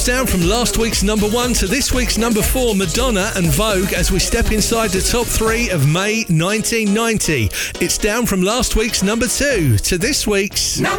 Down from last week's number 1 to this week's number 4, Madonna and Vogue, as we step inside the top 3 of May 1990. It's down from last week's number 2 to this week's number